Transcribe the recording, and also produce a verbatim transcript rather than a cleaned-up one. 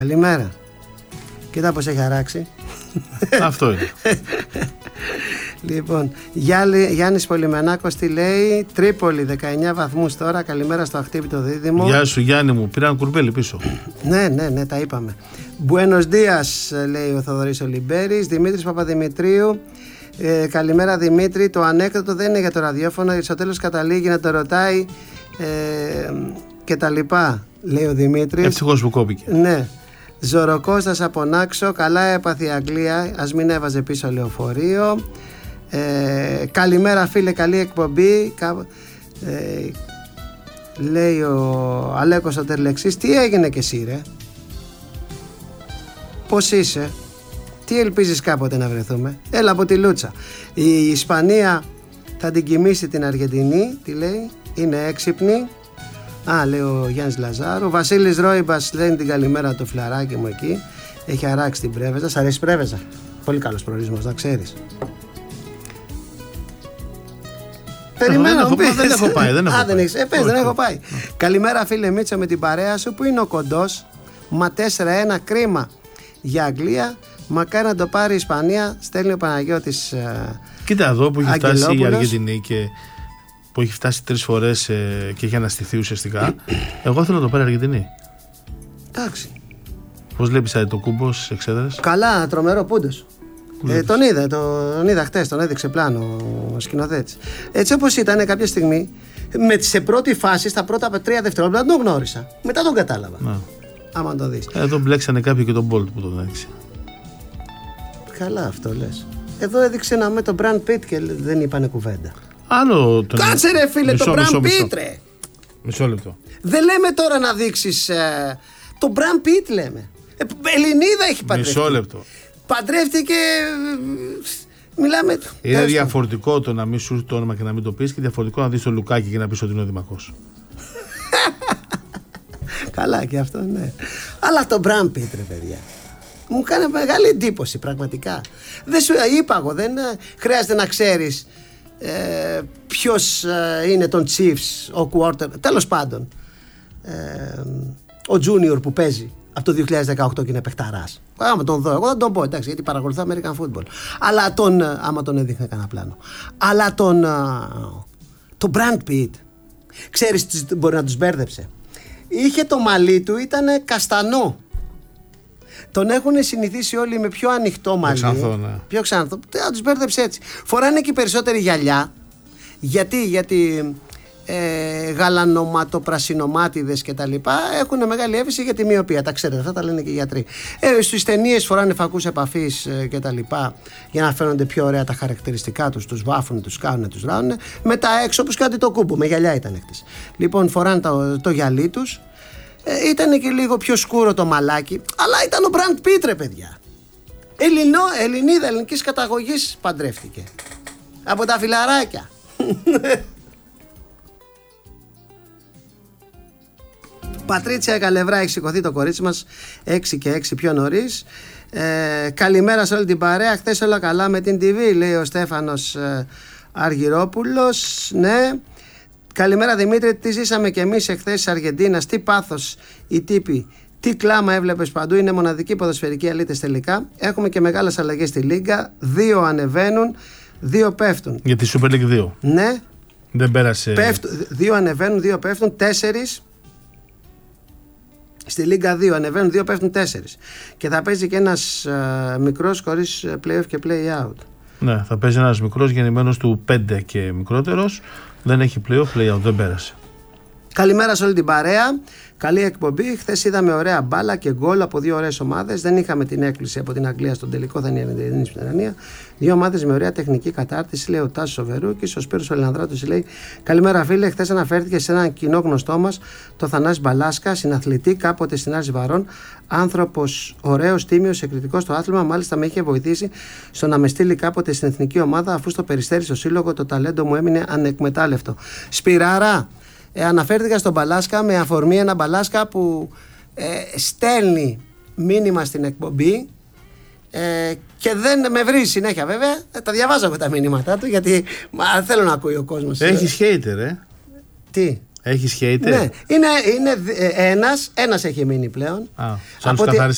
Καλημέρα. Κοίτα πως έχει αράξει. Αυτό είναι. Λοιπόν, Γιάννης Πολυμενάκος τι λέει? Τρίπολη δεκαεννιά βαθμούς τώρα. Καλημέρα στο αχτύπητο δίδυμο. Γεια σου Γιάννη μου, πήραν κουρμπέλι πίσω. Ναι, ναι, ναι, τα είπαμε. Buenos días, λέει ο Θοδωρής Ολυμπέρης. Δημήτρης Παπαδημητρίου. Ε, καλημέρα Δημήτρη. Το ανέκδοτο δεν είναι για το ραδιόφωνο. Στο τέλος καταλήγει να το ρωτάει ε, και τα λοιπά, λέει ο Δημήτρης. Ευτυχώς που κόπηκε. Ναι. Ζωροκώστας από Νάξο. Καλά έπαθε η Αγγλία. Ας μην έβαζε πίσω λεωφορείο. Ε, καλημέρα φίλε, καλή εκπομπή. Ε, λέει ο Αλέκος ο Τερλεξής. Τι έγινε και εσύ ρε? Πώς είσαι? Τι ελπίζεις κάποτε να βρεθούμε? Έλα από τη Λούτσα. Η Ισπανία θα την κοιμήσει την Αργεντινή. Τι λέει? Είναι έξυπνη. Α, λέει ο Γιάννης Λαζάρου. Βασίλης Ρόιμπας λέει την καλημέρα το φλαράκι μου εκεί. Έχει αράξει την Πρέβεζα. Σ' αρέσει η Πρέβεζα? Πολύ καλός προορισμός, να ξέρεις. Περιμένω, δεν, δεν, δεν έχω πάει. Δεν έχω Α, δεν πάει. έχεις. Ε, πες, δεν έχω πάει. Καλημέρα φίλε Μίτσο με την παρέα σου. Που είναι ο κοντός? Μα τέσσερα ένα, κρίμα για Αγγλία. Μακάρι να το πάρει η Ισπανία. Στέλνει ο Παναγιώτης. Κοίτα εδώ που έχει φτάσει η Αργεντινή και που έχει φτάσει τρεις φορές ε, και έχει αναστηθεί ουσιαστικά. Εγώ θέλω να το πάρει η Αργεντινή. Εντάξει. Πώς βλέπεις το κούμπο στις εξέδρες? Καλά, τρομερό πούντος. Ε, τον είδα, τον είδα χτες, τον έδειξε πλάνο ο σκηνοθέτης. Έτσι όπως ήταν κάποια στιγμή, με, σε πρώτη φάση, στα πρώτα τρία δευτερόλεπτα τον γνώρισα. Μετά τον κατάλαβα. Να. Άμα τον δεις. Εδώ μπλέξανε κάποιοι και τον Bolt που τον έδειξε. Καλά αυτό λες. Εδώ έδειξε ένα με τον Brad Pitt και δεν είπανε κουβέντα. Άλλο τον... Κάτσε ρε φίλε, μισό, το μισό, Brad μισό. Pitt ρε. Μισό λεπτό. Δεν λέμε τώρα να δείξεις ε, το Brad Pitt λέμε. Ε, Ελληνίδα έχει παντρευτεί. Μισό λεπτό. Παντρεύτηκε. Μιλάμε. Είναι διαφορετικό το να μην σου έρθει το όνομα και να μην το πεις, και διαφορετικό να δεις το Λουκάκι και να πεις ότι είναι ο Δημακός. Καλά και αυτό, ναι. Αλλά το Brad Pitt ρε παιδιά, μου κάνει μεγάλη εντύπωση πραγματικά. Δεν σου είπα εγώ, δεν χρειάζεται να ξέρεις ε, ποιος ε, είναι τον Chiefs, ο Quarter, τέλος πάντων ε, ο Junior που παίζει από το δύο χιλιάδες δεκαοκτώ και είναι παιχταράς. Άμα τον δω, εγώ θα τον πω, εντάξει, γιατί παρακολουθώ American Football. Αλλά τον, άμα τον έδειχνε κανένα πλάνο. Αλλά τον, τον Brad Pitt, ξέρεις, μπορεί να τους μπέρδεψε. Είχε το μαλλί του, ήταν καστανό. Τον έχουν συνηθίσει όλοι με πιο ανοιχτό μαλλί. Ξανθό, ναι. Πιο ξανθό. Να τους μπέρδεψε έτσι. Φοράνε και περισσότεροι γυαλιά. Γιατί, γιατί ε, γαλανοματοπρασινομάτιδες και τα λοιπά έχουν μεγάλη έβηση για τη μοιοπία. Τα ξέρετε, αυτά τα λένε και οι γιατροί. Ε, στις ταινίες φοράνε φακούς επαφής ε, και τα λοιπά για να φαίνονται πιο ωραία τα χαρακτηριστικά τους. Τους βάφουν, τους κάνουν, τους ράνουν. Μετά έξω όπως κάτι το κούμπο, με γυαλιά ήταν χτες. Λοιπόν, φοράνε το, το γυαλί τους. Ε, ήταν και λίγο πιο σκούρο το μαλάκι, αλλά ήταν ο Brad Pitt ρε παιδιά. Ελληνό, Ελληνίδα, ελληνικής καταγωγής παντρεύτηκε. Από τα φιλαράκια. Πατρίτσια Καλευρά, έχει σηκωθεί το κορίτσι μας έξι και έξι πιο νωρίς. ε, Καλημέρα σε όλη την παρέα. Χθες όλα καλά με την τι βι, λέει ο Στέφανος ε, Αργυρόπουλος. Ναι. Καλημέρα Δημήτρη, τι ζήσαμε κι εμείς εχθές της Αργεντίνας, τι πάθος οι τύποι, τι κλάμα έβλεπες παντού, είναι μοναδική ποδοσφαιρική αλήτες τελικά. Έχουμε και μεγάλες αλλαγές στη Λίγκα, δύο ανεβαίνουν, δύο πέφτουν. Για τη Super League δύο. Ναι. Δεν πέρασε. Πέφτουν, δύο ανεβαίνουν, δύο πέφτουν, τέσσερις. Στη Λίγκα δύο ανεβαίνουν, δύο πέφτουν, τέσσερις. Και θα παίζει και ένας uh, μικρός χωρίς play-off και play-out. Ναι, θα παίζει ένας μικρός γεννημένος του πέντε και μικρότερος. Δεν έχει play-off, play-out, δεν πέρασε. Καλημέρα σε όλη την παρέα. Καλή εκπομπή. Χθες είδαμε ωραία μπάλα και γκολ από δύο ωραίες ομάδες. Δεν είχαμε την έκκληση από την Αγγλία στον τελικό, θα είναι η Ισπανία. Δύο ομάδες με ωραία τεχνική κατάρτιση, λέει ο Τάσος Σοβερούκης. Ο Σπύρος ο Λεανδράτος λέει: καλημέρα φίλε. Χθες αναφέρθηκε σε έναν κοινό γνωστό μας, το Θανάση Μπαλάσκα, συναθλητή κάποτε στην Άρση Βαρών. Άνθρωπος ωραίος, τίμιος, εκρητικός στο άθλημα. Μάλιστα με είχε βοηθήσει στο να με στείλει κάποτε στην εθνική ομάδα, αφού στο Περιστέρι στο σύλλογο το ταλέντο μου έμεινε ανεκμετάλλευτο. Σπυράρα. Ε, αναφέρθηκα στον Μπαλάσκα με αφορμή ένα Μπαλάσκα που ε, στέλνει μήνυμα στην εκπομπή ε, και δεν με βρει συνέχεια βέβαια. Ε, τα διαβάζω εγώ τα μήνυματά του γιατί μα, θέλω να ακούει ο κόσμος. Έχεις hater, ε? Τι? Έχεις hater? Ναι, είναι, είναι ένας, ένας έχει μείνει πλέον. Α, σαν τους καθαριστές.